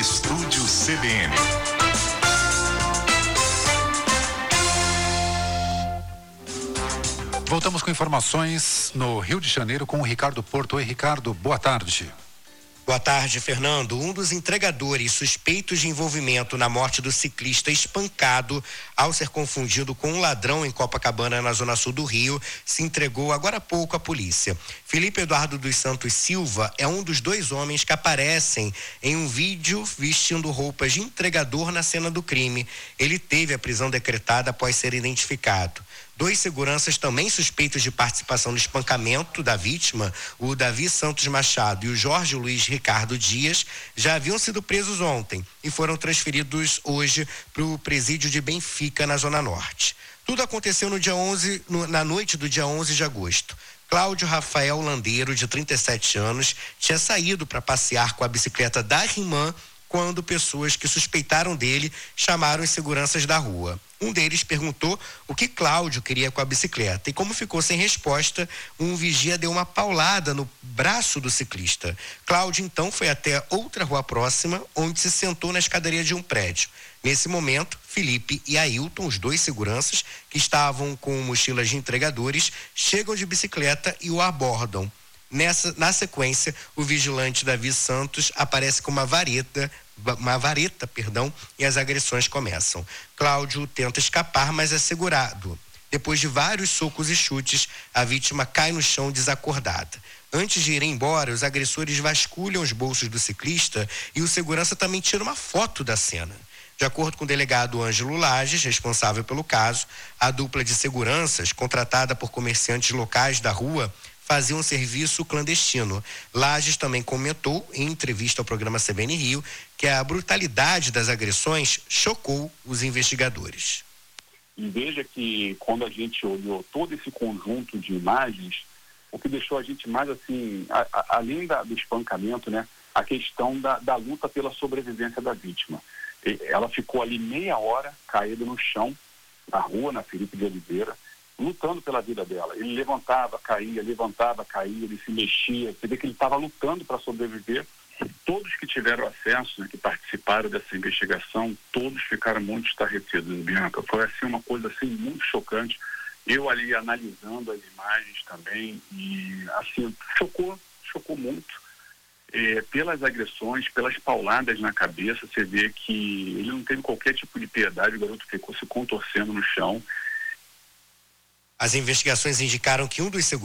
Estúdio CBN. Voltamos com informações no Rio de Janeiro com o Ricardo Porto. Oi, Ricardo, boa tarde. Boa tarde, Fernando. Um dos entregadores suspeitos de envolvimento na morte do ciclista espancado ao ser confundido com um ladrão em Copacabana, na zona sul do Rio, se entregou agora há pouco à polícia. Felipe Eduardo dos Santos Silva é um dos dois homens que aparecem em um vídeo vestindo roupas de entregador na cena do crime. Ele teve a prisão decretada após ser identificado. Dois seguranças também suspeitos de participação no espancamento da vítima, o Davi Santos Machado e o Jorge Luiz Ricardo Dias, já haviam sido presos ontem e foram transferidos hoje para o presídio de Benfica, na Zona Norte. Tudo aconteceu no dia 11, na noite do dia 11 de agosto. Cláudio Rafael Landeiro, de 37 anos, tinha saído para passear com a bicicleta da irmã quando pessoas que suspeitaram dele chamaram os seguranças da rua. Um deles perguntou o que Cláudio queria com a bicicleta e, como ficou sem resposta, um vigia deu uma paulada no braço do ciclista. Cláudio então foi até outra rua próxima, onde se sentou na escadaria de um prédio. Nesse momento, Felipe e Ailton, os dois seguranças que estavam com mochilas de entregadores, chegam de bicicleta e o abordam. Na sequência, o vigilante Davi Santos aparece com uma vareta, e as agressões começam. Cláudio tenta escapar, mas é segurado. Depois de vários socos e chutes, a vítima cai no chão desacordada. Antes de ir embora, os agressores vasculham os bolsos do ciclista e o segurança também tira uma foto da cena. De acordo com o delegado Ângelo Lages, responsável pelo caso, a dupla de seguranças, contratada por comerciantes locais da rua, fazia um serviço clandestino. Lages também comentou, em entrevista ao programa CBN Rio, que a brutalidade das agressões chocou os investigadores. E veja que quando a gente olhou todo esse conjunto de imagens, o que deixou a gente mais assim, além do espancamento, né, a questão da luta pela sobrevivência da vítima. Ela ficou ali meia hora caída no chão, na rua, na Felipe de Oliveira, lutando pela vida dela. Ele levantava, caía, ele se mexia. Você vê que ele estava lutando para sobreviver. Todos que tiveram acesso, né, que participaram dessa investigação, todos ficaram muito estarrecidos, Bianca. Foi assim uma coisa assim muito chocante. Eu ali analisando as imagens também e assim chocou muito. Pelas agressões, pelas pauladas na cabeça, você vê que ele não teve qualquer tipo de piedade. O garoto ficou se contorcendo no chão. As investigações indicaram que um dos seguranças